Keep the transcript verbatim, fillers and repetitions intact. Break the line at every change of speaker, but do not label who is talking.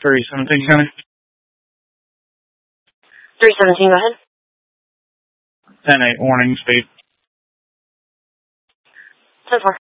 three seventeen, County.
three seventeen, go ahead.
ten eight, warning, speed.
ten four.